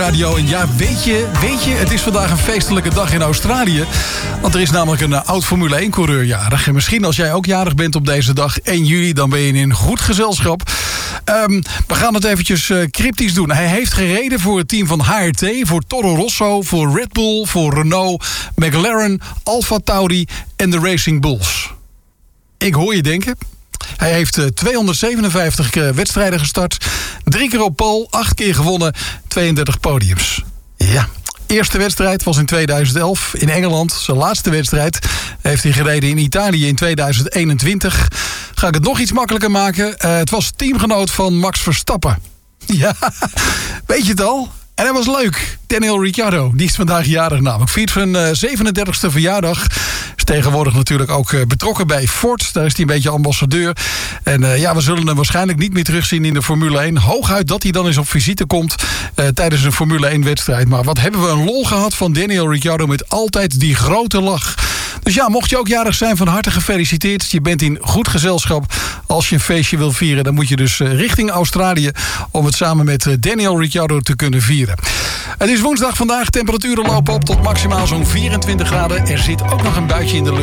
Nieuwsradio. En ja, weet je, het is vandaag een feestelijke dag in Australië. Want er is namelijk een oud Formule 1-coureur jarig. En misschien als jij ook jarig bent op deze dag, 1 juli... dan ben je in goed gezelschap. We gaan het eventjes cryptisch doen. Hij heeft gereden voor het team van HRT, voor Toro Rosso, voor Red Bull, voor Renault, McLaren, Alfa Tauri en de Racing Bulls. Ik hoor je denken. Hij heeft 257 wedstrijden gestart, 3 keer op pole, 8 keer gewonnen, 32 podiums. Ja. Eerste wedstrijd was in 2011 in Engeland. Zijn laatste wedstrijd heeft hij gereden in Italië in 2021. Ga ik het nog iets makkelijker maken? Het was teamgenoot van Max Verstappen. Ja, weet je het al? En hij was leuk. Daniel Ricciardo, die is vandaag jarig namelijk. Viert zijn 37e verjaardag. Is tegenwoordig natuurlijk ook betrokken bij Ford. Daar is hij een beetje ambassadeur. En we zullen hem waarschijnlijk niet meer terugzien in de Formule 1. Hooguit dat hij dan eens op visite komt tijdens een Formule 1 wedstrijd. Maar wat hebben we een lol gehad van Daniel Ricciardo met altijd die grote lach. Dus ja, mocht je ook jarig zijn, van harte gefeliciteerd. Je bent in goed gezelschap. Als je een feestje wil vieren, dan moet je dus richting Australië om het samen met Daniel Ricciardo te kunnen vieren. Het is woensdag vandaag. Temperaturen lopen op tot maximaal zo'n 24 graden. Er zit ook nog een buitje in de lucht.